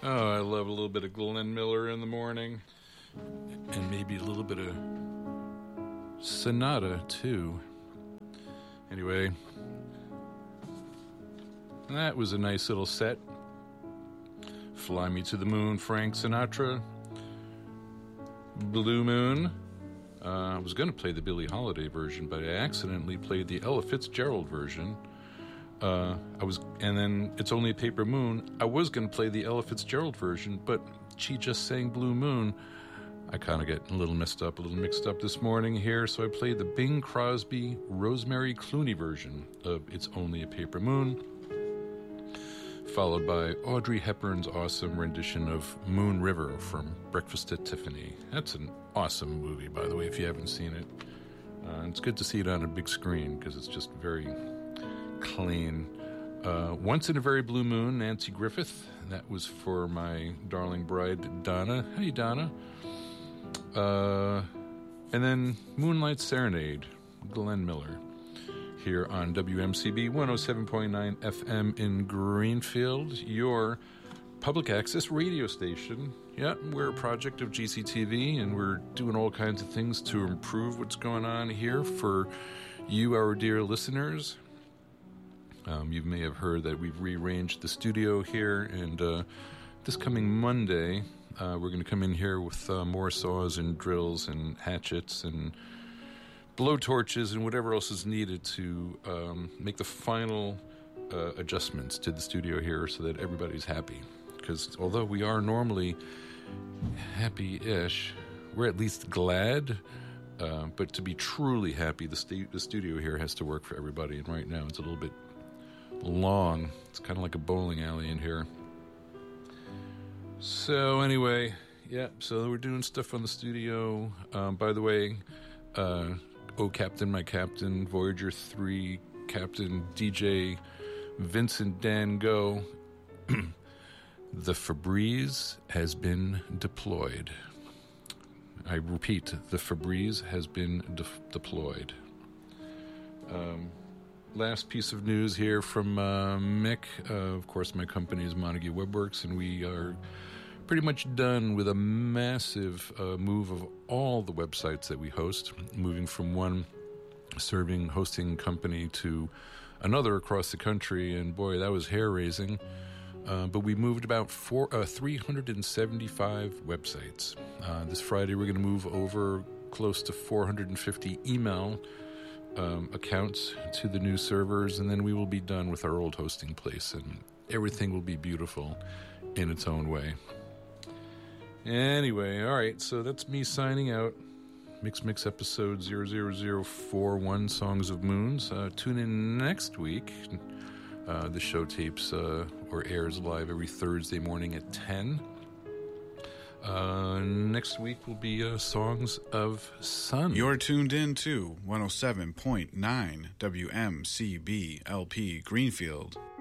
Oh, I love a little bit of Glenn Miller in the morning. And maybe a little bit of Sonata, too. Anyway, that was a nice little set. Fly Me to the Moon, Frank Sinatra. Blue Moon. I was going to play the Billie Holiday version, but I accidentally played the Ella Fitzgerald version. And then It's Only a Paper Moon. I was going to play the Ella Fitzgerald version, but she just sang Blue Moon. I kind of get a little mixed up this morning here, so I played the Bing Crosby, Rosemary Clooney version of It's Only a Paper Moon, followed by Audrey Hepburn's awesome rendition of Moon River from Breakfast at Tiffany. That's an awesome movie, by the way, if you haven't seen it. It's good to see it on a big screen because it's just very clean. Once in a Very Blue Moon, Nancy Griffith. That was for my darling bride, Donna. Hey, Donna. And then Moonlight Serenade, Glenn Miller, here on WMCB 107.9 FM in Greenfield, your public access radio station. Yeah, we're a project of GCTV, and we're doing all kinds of things to improve what's going on here for you, our dear listeners. You may have heard that we've rearranged the studio here, and this coming Monday, we're going to come in here with more saws and drills and hatchets and blowtorches and whatever else is needed to make the final adjustments to the studio here so that everybody's happy. Because although we are normally happy-ish, we're at least glad. But to be truly happy, the studio here has to work for everybody. And right now it's a little bit long. It's kind of like a bowling alley in here. So anyway, yeah, so we're doing stuff on the studio. By the way, Oh Captain, My Captain, Voyager 3, Captain DJ Vincent Dan Go. The Febreze has been deployed. I repeat, the Febreze has been deployed. Last piece of news here from Mick. Of course, my company is Montague Webworks, and we are pretty much done with a massive move of all the websites that we host, moving from one hosting company to another across the country, and boy, that was hair-raising. But we moved about 375 websites. This Friday, we're going to move over close to 450 email accounts to the new servers, and then we will be done with our old hosting place, and everything will be beautiful in its own way. Anyway, all right, so that's me signing out. Mix episode 00041, Songs of Moons. Tune in next week. The show tapes or airs live every Thursday morning at 10. Next week will be Songs of Sun. You're tuned in to 107.9 WMCB LP Greenfield.